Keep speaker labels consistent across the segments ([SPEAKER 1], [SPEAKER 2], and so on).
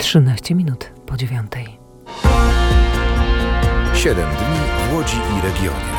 [SPEAKER 1] 13 minut po 9:00.
[SPEAKER 2] 7 dni w Łodzi i regionie.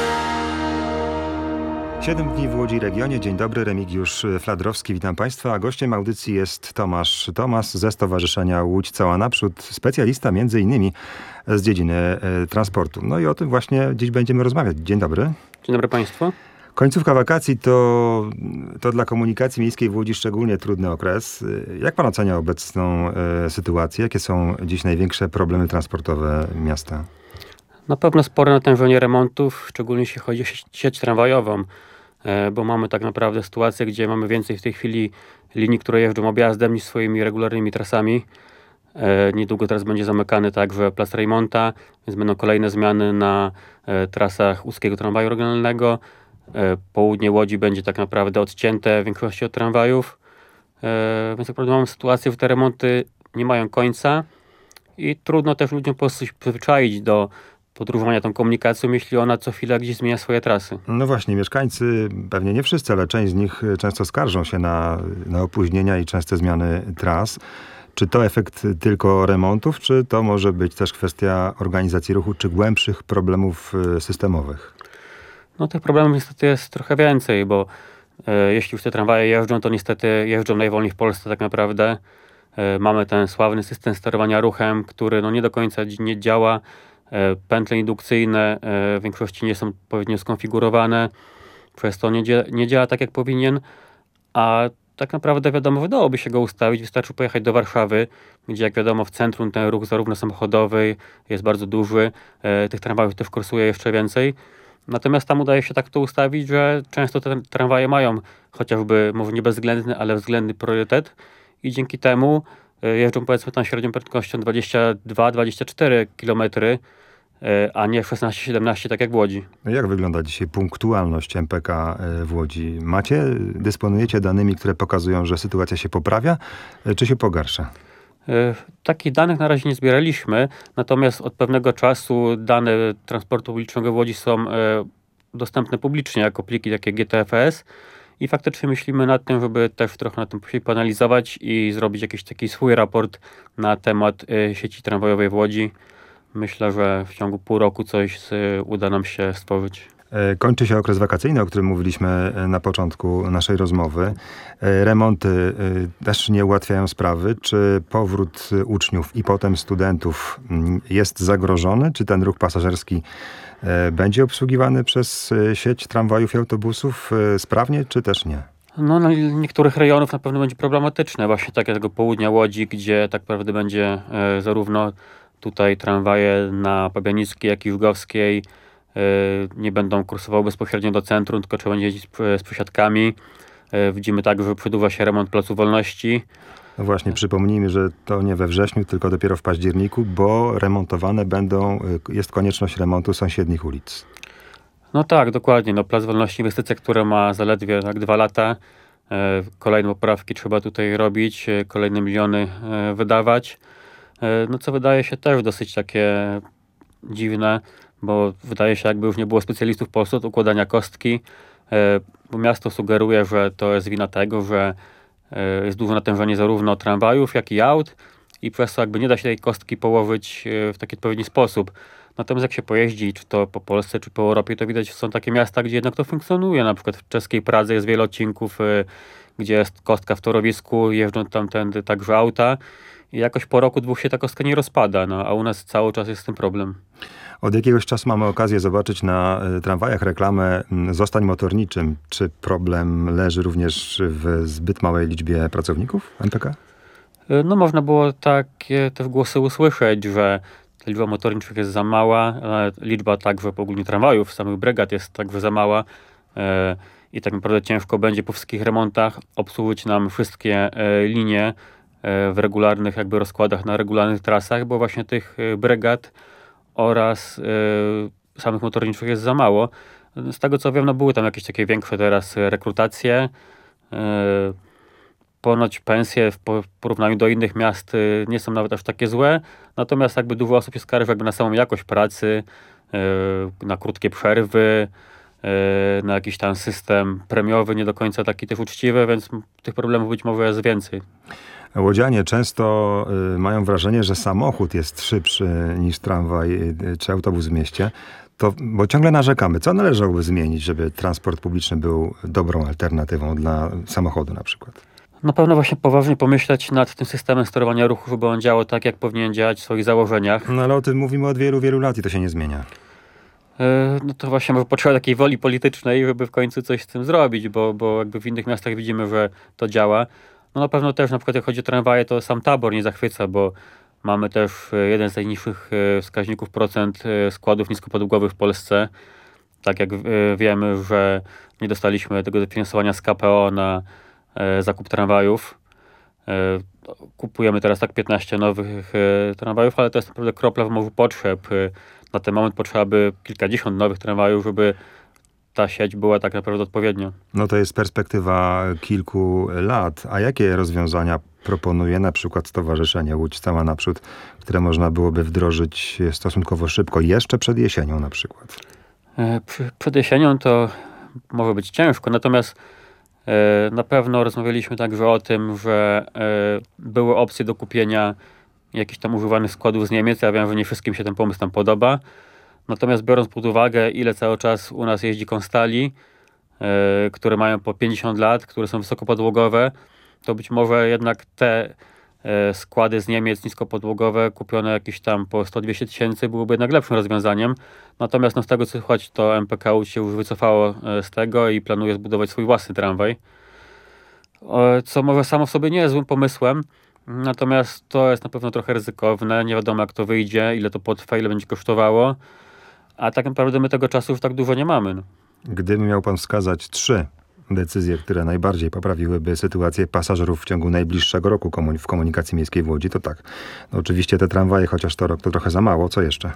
[SPEAKER 3] 7 dni w Łodzi i regionie. Dzień dobry, Remigiusz Fladrowski, witam Państwa. A gościem audycji jest Tomasz Tomas ze Stowarzyszenia Łódź Cała Naprzód, specjalista między innymi z dziedziny transportu. No i o tym właśnie dziś będziemy rozmawiać. Dzień dobry.
[SPEAKER 4] Dzień dobry Państwu.
[SPEAKER 3] Końcówka wakacji to dla komunikacji miejskiej w Łodzi szczególnie trudny okres. Jak Pan ocenia obecną sytuację? Jakie są dziś największe problemy transportowe miasta?
[SPEAKER 4] Na pewno spore natężenie remontów, szczególnie jeśli chodzi o sieć tramwajową, bo mamy tak naprawdę sytuację, gdzie mamy więcej w tej chwili linii, które jeżdżą objazdem niż swoimi regularnymi trasami. Niedługo teraz będzie zamykany także plac Rejmonta, więc będą kolejne zmiany na trasach łuskiego tramwaju regionalnego. Południe Łodzi będzie tak naprawdę odcięte w większości od tramwajów, więc naprawdę mamy sytuację, że te remonty nie mają końca i trudno też ludziom po prostu się przyzwyczaić do podróżowania tą komunikacją, jeśli ona co chwilę gdzieś zmienia swoje trasy.
[SPEAKER 3] No właśnie, mieszkańcy, pewnie nie wszyscy, ale część z nich często skarżą się na opóźnienia i częste zmiany tras. Czy to efekt tylko remontów, czy to może być też kwestia organizacji ruchu, czy głębszych problemów systemowych?
[SPEAKER 4] No tych problemów niestety jest trochę więcej, bo jeśli już te tramwaje jeżdżą, to niestety jeżdżą najwolniej w Polsce tak naprawdę. Mamy ten sławny system sterowania ruchem, który nie do końca nie działa. Pętle indukcyjne w większości nie są odpowiednio skonfigurowane, przez to nie działa tak jak powinien, a tak naprawdę wiadomo, wydałoby się go ustawić, wystarczy pojechać do Warszawy, gdzie jak wiadomo w centrum ten ruch zarówno samochodowy jest bardzo duży, tych tramwajów też kursuje jeszcze więcej. Natomiast tam udaje się tak to ustawić, że często te tramwaje mają chociażby, może nie bezwzględny, ale względny priorytet i dzięki temu jeżdżą powiedzmy tam średnią prędkością 22-24 km, a nie 16-17 tak jak w Łodzi.
[SPEAKER 3] Jak wygląda dzisiaj punktualność MPK w Łodzi? Dysponujecie danymi, które pokazują, że sytuacja się poprawia, czy się pogarsza?
[SPEAKER 4] Takich danych na razie nie zbieraliśmy, natomiast od pewnego czasu dane transportu publicznego w Łodzi są dostępne publicznie jako pliki takie GTFS i faktycznie myślimy nad tym, żeby też trochę na tym poanalizować i zrobić jakiś taki swój raport na temat sieci tramwajowej w Łodzi. Myślę, że w ciągu pół roku coś uda nam się stworzyć.
[SPEAKER 3] Kończy się okres wakacyjny, o którym mówiliśmy na początku naszej rozmowy. Remonty też nie ułatwiają sprawy. Czy powrót uczniów i potem studentów jest zagrożony? Czy ten ruch pasażerski będzie obsługiwany przez sieć tramwajów i autobusów sprawnie, czy też nie?
[SPEAKER 4] No, na niektórych rejonów na pewno będzie problematyczne. Właśnie tak jak tego południa Łodzi, gdzie tak naprawdę będzie zarówno tutaj tramwaje na Pabianickiej, jak i Żukowskiej nie będą kursowały bezpośrednio do centrum, tylko trzeba będzie jeździć z przesiadkami. Widzimy także, że przedłuża się remont Placu Wolności.
[SPEAKER 3] No właśnie, przypomnijmy, że to nie we wrześniu, tylko dopiero w październiku, bo remontowane jest konieczność remontu sąsiednich ulic.
[SPEAKER 4] No tak, dokładnie. Plac Wolności, inwestycja, która ma zaledwie 2 lata. Kolejne poprawki trzeba tutaj robić, kolejne miliony wydawać. Co wydaje się też dosyć takie dziwne, bo wydaje się, jakby już nie było specjalistów w Polsce od układania kostki, bo miasto sugeruje, że to jest wina tego, że jest duże natężenie zarówno tramwajów, jak i aut i przez to jakby nie da się tej kostki położyć w taki odpowiedni sposób. Natomiast jak się pojeździ, czy to po Polsce, czy po Europie, to widać, że są takie miasta, gdzie jednak to funkcjonuje. Na przykład w czeskiej Pradze jest wiele odcinków, gdzie jest kostka w torowisku, jeżdżą tamtędy także auta i jakoś po roku, 2 się ta kostka nie rozpada, a u nas cały czas jest z tym problem.
[SPEAKER 3] Od jakiegoś czasu mamy okazję zobaczyć na tramwajach reklamę "Zostań motorniczym". Czy problem leży również w zbyt małej liczbie pracowników MPK?
[SPEAKER 4] Można było takie też głosy usłyszeć, że liczba motorniczych jest za mała, a liczba także ogólnie tramwajów, samych brygad jest także za mała i tak naprawdę ciężko będzie po wszystkich remontach obsłużyć nam wszystkie linie w regularnych jakby rozkładach na regularnych trasach, bo właśnie tych brygad oraz samych motorniczych jest za mało. Z tego co wiem, były tam jakieś takie większe teraz rekrutacje. Ponoć pensje w porównaniu do innych miast nie są nawet aż takie złe, natomiast jakby dużo osób się skarży jakby na samą jakość pracy, na krótkie przerwy, na jakiś tam system premiowy, nie do końca taki też uczciwy, więc tych problemów być może jest więcej.
[SPEAKER 3] Łodzianie często mają wrażenie, że samochód jest szybszy niż tramwaj czy autobus w mieście. Bo ciągle narzekamy. Co należałoby zmienić, żeby transport publiczny był dobrą alternatywą dla samochodu na przykład?
[SPEAKER 4] Na pewno właśnie poważnie pomyśleć nad tym systemem sterowania ruchu, żeby on działał tak, jak powinien działać w swoich założeniach.
[SPEAKER 3] No ale o tym mówimy od wielu, wielu lat i to się nie zmienia.
[SPEAKER 4] No to właśnie może potrzeba takiej woli politycznej, żeby w końcu coś z tym zrobić, bo jakby w innych miastach widzimy, że to działa. No na pewno też na przykład jak chodzi o tramwaje, to sam tabor nie zachwyca, bo mamy też jeden z najniższych wskaźników procent składów niskopodłogowych w Polsce. Tak jak wiemy, że nie dostaliśmy tego dofinansowania z KPO na zakup tramwajów. Kupujemy teraz tak 15 nowych tramwajów, ale to jest naprawdę kropla w morzu potrzeb. Na ten moment potrzeba by kilkadziesiąt nowych tramwajów, żeby ta sieć była tak naprawdę odpowiednia.
[SPEAKER 3] No to jest perspektywa kilku lat. A jakie rozwiązania proponuje na przykład Stowarzyszenie Łódź Cała Naprzód, które można byłoby wdrożyć stosunkowo szybko, jeszcze przed jesienią na przykład?
[SPEAKER 4] Przed jesienią to może być ciężko, natomiast na pewno rozmawialiśmy także o tym, że były opcje do kupienia jakichś tam używanych składów z Niemiec. Ja wiem, że nie wszystkim się ten pomysł tam podoba. Natomiast biorąc pod uwagę, ile cały czas u nas jeździ Konstali, które mają po 50 lat, które są wysokopodłogowe, to być może jednak te składy z Niemiec niskopodłogowe kupione jakieś tam po 100-200 tysięcy byłyby jednak lepszym rozwiązaniem. Natomiast no, z tego co słychać, to MPK Łódź się już wycofało z tego i planuje zbudować swój własny tramwaj. Co może samo w sobie nie jest złym pomysłem, natomiast to jest na pewno trochę ryzykowne. Nie wiadomo jak to wyjdzie, ile to potrwa, ile będzie kosztowało. A tak naprawdę my tego czasu już tak dużo nie mamy. No.
[SPEAKER 3] Gdyby miał pan wskazać 3 decyzje, które najbardziej poprawiłyby sytuację pasażerów w ciągu najbliższego roku w komunikacji miejskiej w Łodzi, to tak. No oczywiście te tramwaje, chociaż to rok to trochę za mało. Co jeszcze?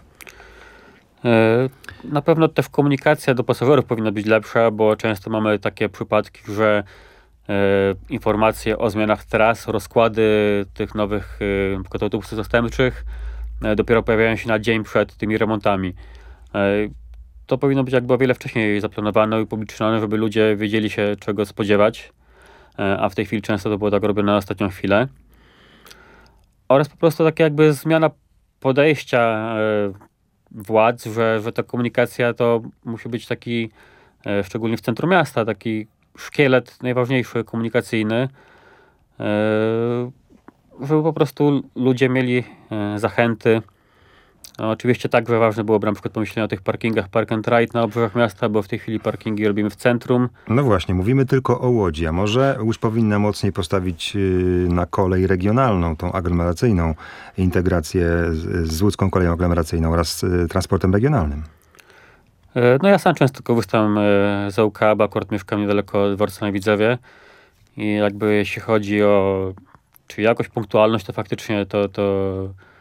[SPEAKER 4] Na pewno też komunikacja do pasażerów powinna być lepsza, bo często mamy takie przypadki, że informacje o zmianach tras, rozkłady tych nowych autobusów zastępczych dopiero pojawiają się na dzień przed tymi remontami. To powinno być jakby o wiele wcześniej zaplanowane i upublicznione, żeby ludzie wiedzieli się czego spodziewać, a w tej chwili często to było tak robione na ostatnią chwilę. Oraz po prostu taka jakby zmiana podejścia władz, że ta komunikacja to musi być taki, szczególnie w centrum miasta, taki szkielet najważniejszy komunikacyjny, żeby po prostu ludzie mieli zachęty. No, oczywiście także ważne byłoby na przykład pomyślenie o tych parkingach park and ride na obrzeżach miasta, bo w tej chwili parkingi robimy w centrum.
[SPEAKER 3] No właśnie, mówimy tylko o Łodzi, a może Łódź powinna mocniej postawić na kolej regionalną, tą aglomeracyjną integrację z łódzką koleją aglomeracyjną oraz transportem regionalnym?
[SPEAKER 4] No ja sam często korzystam z ŁKB, bo akurat mieszkam niedaleko dworca na Widzewie i jakby jeśli chodzi o czy jakość, punktualność, to faktycznie to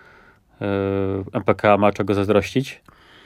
[SPEAKER 4] MPK ma czego zazdrościć.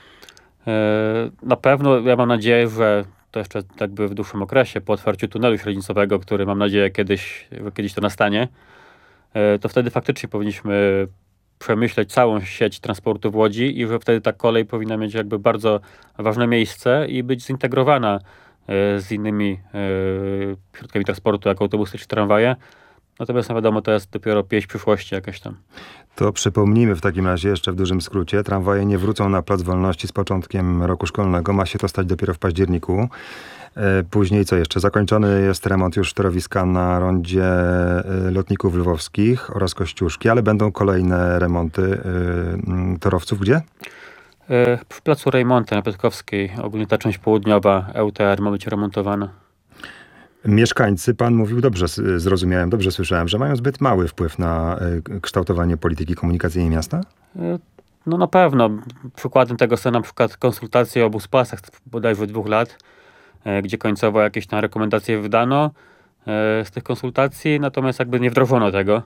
[SPEAKER 4] Na pewno ja mam nadzieję, że to jeszcze jakby w dłuższym okresie, po otwarciu tunelu średnicowego, który mam nadzieję kiedyś to nastanie, to wtedy faktycznie powinniśmy przemyśleć całą sieć transportu w Łodzi i że wtedy ta kolej powinna mieć jakby bardzo ważne miejsce i być zintegrowana z innymi środkami transportu, jak autobusy czy tramwaje. Natomiast no wiadomo, to jest dopiero pieśń przyszłości jakaś tam.
[SPEAKER 3] To przypomnijmy w takim razie jeszcze w dużym skrócie. Tramwaje nie wrócą na Plac Wolności z początkiem roku szkolnego. Ma się to stać dopiero w październiku. Później co jeszcze? Zakończony jest remont już torowiska na rondzie lotników lwowskich oraz Kościuszki, ale będą kolejne remonty torowców. Gdzie?
[SPEAKER 4] W placu Rejmonta na Piotrkowskiej. Ogólnie ta część południowa EUTR ma być remontowana.
[SPEAKER 3] Mieszkańcy, pan mówił dobrze, zrozumiałem, dobrze słyszałem, że mają zbyt mały wpływ na kształtowanie polityki komunikacyjnej miasta?
[SPEAKER 4] No na pewno. Przykładem tego są na przykład konsultacje o buspasach bodajże 2 lat, gdzie końcowo jakieś tam rekomendacje wydano z tych konsultacji, natomiast jakby nie wdrożono tego.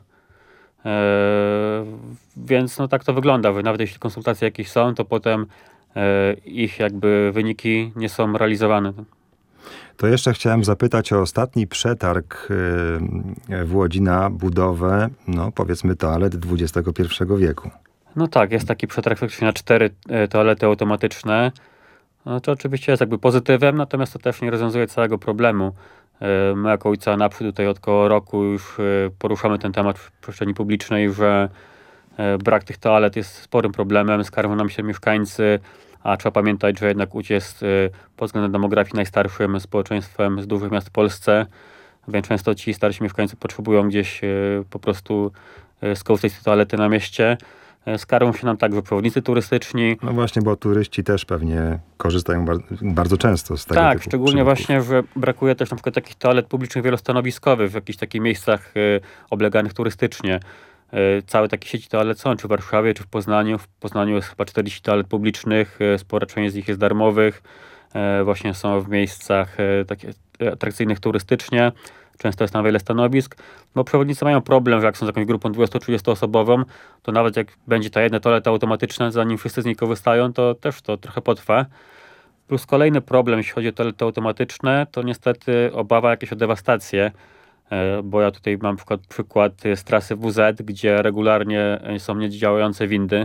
[SPEAKER 4] Więc no tak to wygląda, że nawet jeśli konsultacje jakieś są, to potem ich jakby wyniki nie są realizowane.
[SPEAKER 3] To jeszcze chciałem zapytać o ostatni przetarg w Łodzi na budowę, no powiedzmy toalet XXI wieku.
[SPEAKER 4] No tak, jest taki przetarg faktycznie na 4 toalety automatyczne. No to oczywiście jest jakby pozytywem, natomiast to też nie rozwiązuje całego problemu. My jako Łódź Cała Naprzód tutaj od około roku już poruszamy ten temat w przestrzeni publicznej, że brak tych toalet jest sporym problemem, skarżą nam się mieszkańcy, a trzeba pamiętać, że jednak Łódź jest pod względem demografii najstarszym społeczeństwem z dużych miast w Polsce, więc często ci starsi mieszkańcy potrzebują gdzieś po prostu skorzystać z toalety na mieście. Skarżą się nam także przewodnicy turystyczni.
[SPEAKER 3] No właśnie, bo turyści też pewnie korzystają bardzo często z tego
[SPEAKER 4] Tak,
[SPEAKER 3] typu
[SPEAKER 4] szczególnie
[SPEAKER 3] przypadków.
[SPEAKER 4] właśnie, że brakuje też na przykład takich toalet publicznych wielostanowiskowych w jakichś takich miejscach obleganych turystycznie. Całe takie sieci toalet są, czy w Warszawie, czy w Poznaniu. W Poznaniu jest chyba 40 toalet publicznych, spora część z nich jest darmowych. Właśnie są w miejscach takich atrakcyjnych turystycznie. Często jest tam wiele stanowisk, bo przewodnicy mają problem, że jak są z jakąś grupą 20-30 osobową, to nawet jak będzie ta jedna toaleta automatyczna, zanim wszyscy z niej korzystają, to też to trochę potrwa. Plus kolejny problem, jeśli chodzi o toalety automatyczne, to niestety obawa jakieś o dewastację, bo ja tutaj mam przykład z trasy WZ, gdzie regularnie są niedziałające windy.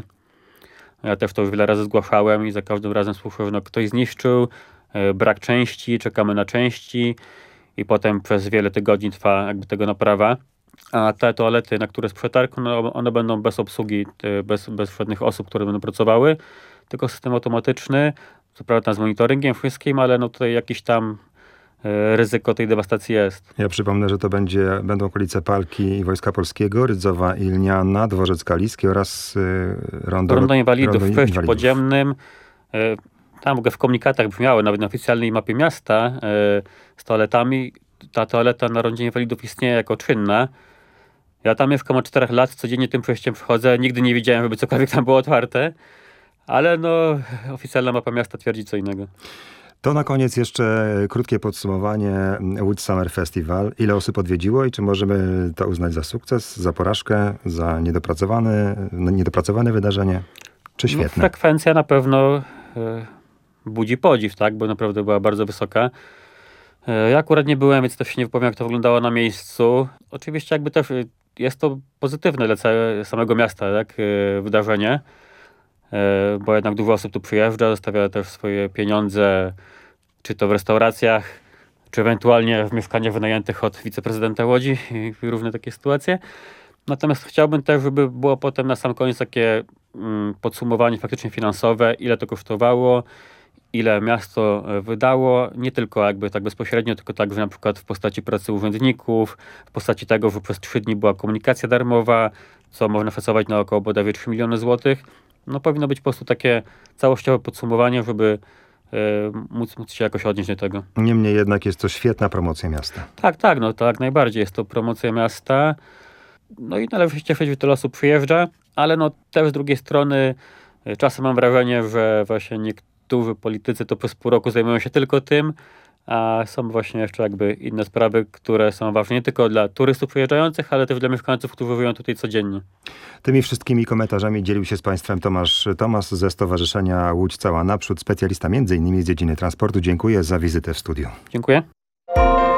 [SPEAKER 4] Ja też to już wiele razy zgłaszałem i za każdym razem słyszę, że no ktoś zniszczył, brak części, czekamy na części i potem przez wiele tygodni trwa jakby tego naprawa. A te toalety, na które jest przetarg, no one będą bez obsługi, bez żadnych osób, które będą pracowały, tylko system automatyczny, co prawda z monitoringiem wszystkim, ale no tutaj jakiś tam ryzyko tej dewastacji jest.
[SPEAKER 3] Ja przypomnę, że to będą okolice Palki i Wojska Polskiego, Rydzowa i Lniana, Dworzec Kaliski oraz
[SPEAKER 4] Rondo Inwalidów w przejściu podziemnym. Tam w ogóle w komunikatach brzmiały, nawet na oficjalnej mapie miasta z toaletami, ta toaleta na Rondzie Inwalidów istnieje jako czynna. Ja tam mieszkam od 4 lat, codziennie tym przejściem przechodzę, nigdy nie widziałem, żeby cokolwiek tam było otwarte, ale no oficjalna mapa miasta twierdzi co innego.
[SPEAKER 3] To na koniec jeszcze krótkie podsumowanie Łódź Summer Festival. Ile osób odwiedziło i czy możemy to uznać za sukces, za porażkę, za niedopracowane wydarzenie, czy świetne?
[SPEAKER 4] No, frekwencja na pewno budzi podziw, tak, bo naprawdę była bardzo wysoka. Ja akurat nie byłem, więc też się nie wypowiem, jak to wyglądało na miejscu. Oczywiście jakby też jest to pozytywne dla samego miasta, tak, wydarzenie, bo jednak dużo osób tu przyjeżdża, zostawia też swoje pieniądze, czy to w restauracjach, czy ewentualnie w mieszkaniach wynajętych od wiceprezydenta Łodzi i różne takie sytuacje. Natomiast chciałbym też, żeby było potem na sam koniec takie podsumowanie faktycznie finansowe, ile to kosztowało, ile miasto wydało, nie tylko jakby tak bezpośrednio, tylko także na przykład w postaci pracy urzędników, w postaci tego, że przez 3 dni była komunikacja darmowa, co można szacować na około bodajże 3 miliony złotych. No powinno być po prostu takie całościowe podsumowanie, żeby móc się jakoś odnieść do tego.
[SPEAKER 3] Niemniej jednak jest to świetna promocja miasta.
[SPEAKER 4] Tak, no tak najbardziej jest to promocja miasta. No i należy się cieszyć, że tyle osób przyjeżdża, ale no też z drugiej strony czasem mam wrażenie, że właśnie niektórzy politycy to przez pół roku zajmują się tylko tym, a są właśnie jeszcze jakby inne sprawy, które są ważne nie tylko dla turystów przyjeżdżających, ale też dla mieszkańców, którzy żyją tutaj codziennie.
[SPEAKER 3] Tymi wszystkimi komentarzami dzielił się z Państwem Tomasz Tomas ze Stowarzyszenia Łódź Cała Naprzód, specjalista m.in. z dziedziny transportu. Dziękuję za wizytę w studiu.
[SPEAKER 4] Dziękuję.